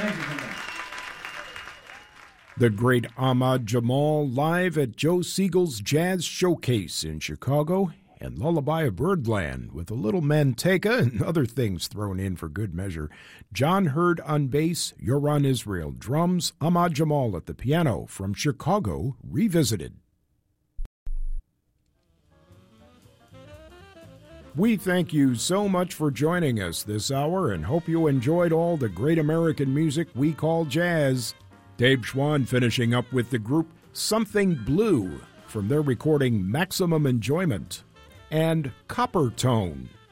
Thank you very much. The great Ahmad Jamal live at Joe Siegel's Jazz Showcase in Chicago, and Lullaby of Birdland with a little Manteca and other things thrown in for good measure. John Hurd on bass, Yoran Israel drums, Ahmad Jamal at the piano from Chicago Revisited. We thank you so much for joining us this hour and hope you enjoyed all the great American music we call jazz. Dave Schwann finishing up with the group Something Blue from their recording Maximum Enjoyment, and Copper Tone